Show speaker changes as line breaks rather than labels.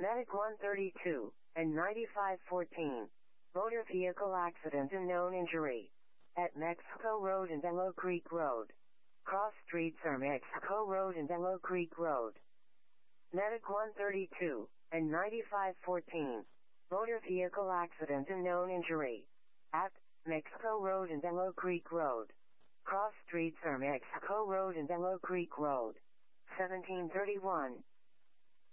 Medic 132 and 9514. Motor vehicle accident and known injury. At Mexico Road and Ellow Creek Road. Cross streets are Mexico Road and Ellow Creek Road. Medic 132 and 9514. Motor vehicle accident and known injury. At Mexico Road and Ellow Creek Road. Cross streets are Mexico Road and Ellow Creek Road. 1731.